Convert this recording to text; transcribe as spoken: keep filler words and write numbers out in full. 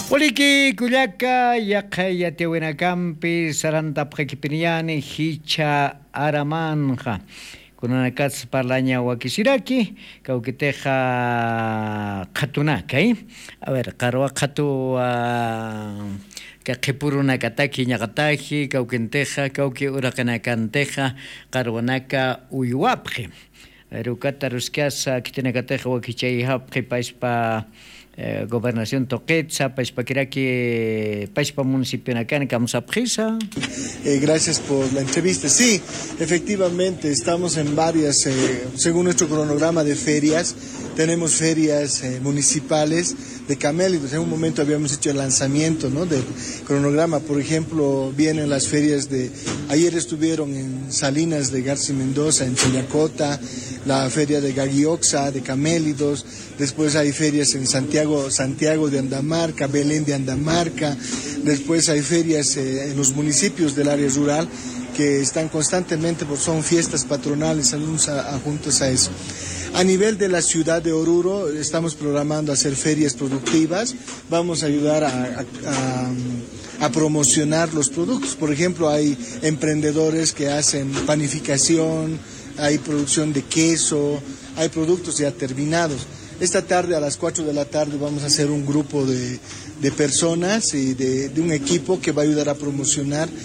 Oliki Kuyaka Yakaya Tewenacampi Sarantapja Kipiniani Hicha Aramanja Kunanakats Parlaña Wakisiraki Kaukiteja Katunaka. A ver, Karwa Katu Kakipuruna Kataki Nyakataji Kaukenteja Kauki Urakanakanteja Karwanaka Uyuapje Rukata Ruskiasa Kitenakateja Wakichayhapje Paispa Eh, Gobernación Toquetza, Paispaquiraki, Paispa Municipio Nacan, Camsaprisa. Eh, gracias por la entrevista. Sí, efectivamente, estamos en varias, eh, según nuestro cronograma de ferias, tenemos ferias eh, municipales de camélidos. En un momento habíamos hecho el lanzamiento, ¿no?, del cronograma. Por ejemplo, vienen las ferias de... Ayer estuvieron en Salinas de García Mendoza, en Chillacota, la feria de Gaguioxa, de camélidos. Después hay ferias en Santiago, Santiago de Andamarca, Belén de Andamarca. Después hay ferias eh, en los municipios del área rural que están constantemente, porque son fiestas patronales, juntos a eso. A nivel de la ciudad de Oruro, estamos programando hacer ferias productivas. Vamos a ayudar a, a, a, a promocionar los productos. Por ejemplo, hay emprendedores que hacen panificación, hay producción de queso, hay productos ya terminados. Esta tarde, a las cuatro de la tarde, vamos a hacer un grupo de, de personas y de, de un equipo que va a ayudar a promocionar